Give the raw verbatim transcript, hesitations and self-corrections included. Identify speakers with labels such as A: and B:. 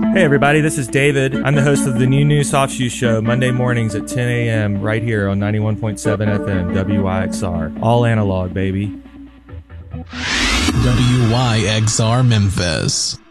A: Hey everybody, this is David. I'm the host of the New New Soft Shoe Show, Monday mornings at ten a.m. right here on ninety-one point seven F M W Y X R. All analog, baby.
B: W Y X R Memphis.